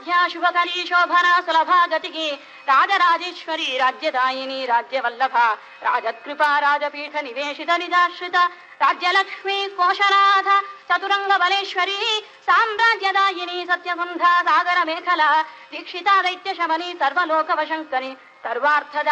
ಸಾಧ್ಯ ಶುಭಕರಿ ಶೋಭನಾ ಸುಲಭ ಗತಿಗೆ ರಾಜರಾಜೇಶ್ವರಿ ರಾಜ್ಯದಾಯಿನಿ ರಾಜ್ಯವಲ್ಲಭ ರಾಜಕೃಪಾ ರಾಜಪೀಠ ನಿವೇಶಿತ ನಿಜಾಶ್ರಿತ ರಾಜ್ಯಲಕ್ಷ್ಮೀ ಕೋಶನಾಥ ಚತುರಂಗ ಬಲೇಶ್ವರಿ ಸಾಮ್ರಾಜ್ಯದಾಯಿನಿ ಸತ್ಯಗುಂಧ ಸಾಗರ ಮೇಖಲಾ ದೀಕ್ಷಿತಾ ದೈತ್ಯ ಶಮನಿ ಸರ್ವಲೋಕವಶಂಕರಿ ಸರ್ವಾರ್ಥದ